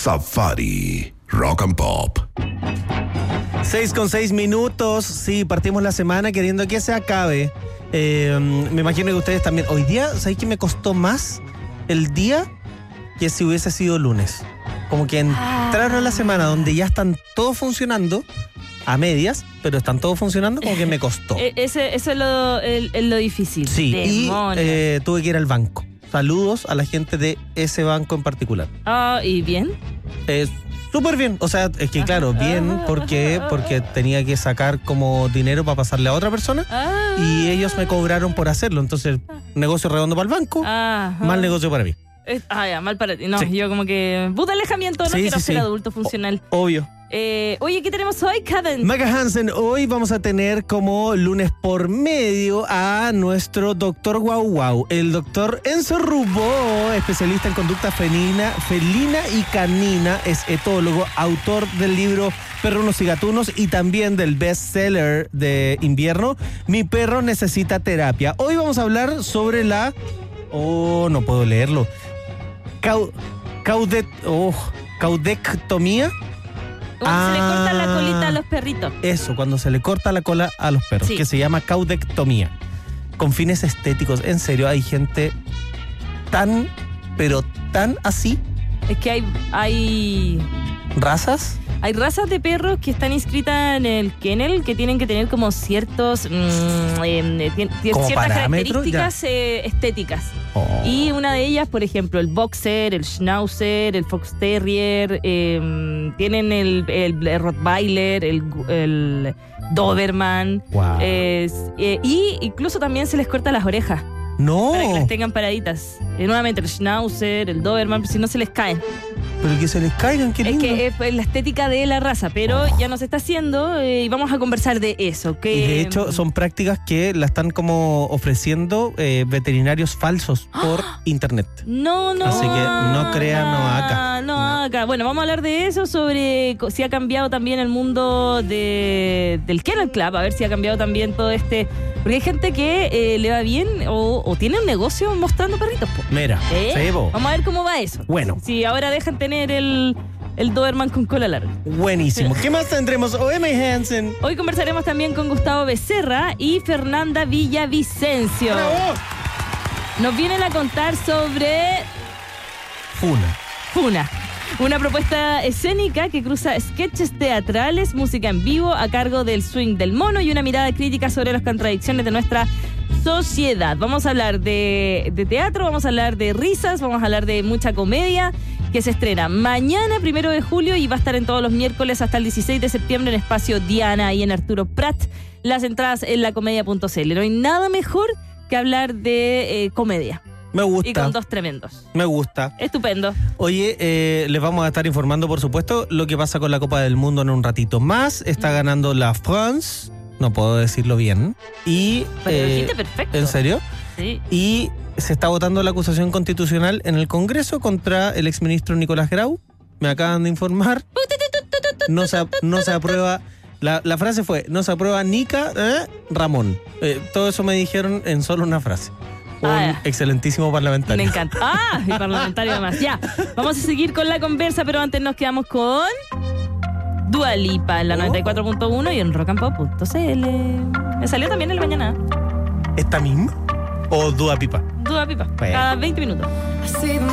Safari Rock and Pop. 6:06. Sí, partimos la semana queriendo que se acabe. Me imagino que ustedes también. Hoy día, ¿sabéis que me costó más el día que si hubiese sido lunes? Como que entraron a la semana donde ya están todos funcionando a medias, pero están todos funcionando, como que me costó. Eso es lo difícil. Sí, Demonios. y tuve que ir al banco. Saludos a la gente de ese banco en particular. ¿Y bien? Súper bien. O sea, es que claro, bien porque tenía que sacar como dinero para pasarle a otra persona y ellos me cobraron por hacerlo. Entonces, negocio redondo para el banco, mal negocio para mí. Mal para ti. No, Sí. yo como que... Puta alejamiento, no quiero ser adulto funcional. Obvio. Oye, ¿qué tenemos hoy, Kevin? Maca Hansen, hoy vamos a tener como lunes por medio a nuestro doctor Guau Guau, el doctor Enzo Rubó, especialista en conducta felina y canina, es etólogo, autor del libro Perrunos y Gatunos y también del bestseller de invierno, Mi perro necesita terapia. Hoy vamos a hablar sobre la... no puedo leerlo. Caudectomía. Cuando se le corta la colita a los perritos. Eso, cuando se le corta la cola a los perros, Sí. que se llama caudectomía. Con fines estéticos. En serio, hay gente tan, pero tan así. Es que hay ¿Razas? razas de perros que están inscritas en el kennel que tienen que tener como ciertos ciertas parámetros, características estéticas. Y una de ellas, por ejemplo, el boxer, el schnauzer, el fox terrier, tienen el rottweiler, el doberman. Wow. Y incluso también se les corta las orejas No, para que las tengan paraditas. Nuevamente el schnauzer, el doberman, si no se les caen. pero que se les caigan, qué Es lindo. que es la estética de la raza, pero ya no se está haciendo y vamos a conversar de eso. Y de hecho son prácticas que la están como ofreciendo veterinarios falsos por internet. No. Así que no crean, no acá. No acá. Bueno, vamos a hablar de eso, sobre si ha cambiado también el mundo del Kennel Club, a ver si ha cambiado también todo este... Porque hay gente que le va bien o tiene un negocio mostrando perritos. Po. Mira, sí, po. Vamos a ver cómo va eso. Bueno. Si ahora dejan tener el Doberman con cola larga. Buenísimo. ¿Qué más tendremos? O.M. Hansen. Hoy conversaremos también con Gustavo Becerra y Fernanda Villavicencio. ¡Bravo! Nos vienen a contar sobre Funa, una propuesta escénica que cruza sketches teatrales, música en vivo a cargo del swing del mono y una mirada crítica sobre las contradicciones de nuestra sociedad. Vamos a hablar de teatro, vamos a hablar de risas, vamos a hablar de mucha comedia que se estrena mañana, 1 de julio, y va a estar en todos los miércoles hasta el 16 de septiembre en Espacio Diana y en Arturo Prat. Las entradas en lacomedia.cl. No hay nada mejor que hablar de comedia. Me gusta. Y con dos tremendos. Me gusta. Estupendo. Oye, les vamos a estar informando, por supuesto, lo que pasa con la Copa del Mundo en un ratito más. Está ganando la France, no puedo decirlo bien. Y Pero lo dijiste perfecto. ¿En serio? Sí. Y se está votando la acusación constitucional en el Congreso contra el exministro Nicolás Grau. Me acaban de informar. No se aprueba. La frase fue: no se aprueba Nica Ramón. Todo eso me dijeron en solo una frase. Un excelentísimo parlamentario. Me encanta. Y parlamentario además. Ya, vamos a seguir con la conversa, pero antes nos quedamos con Dua Lipa en la 94.1 y en rockandpop.cl. Me salió también el mañana. ¿Esta misma? ¿O Dua Pipa? Dua Lipa, Bueno. cada 20 minutos.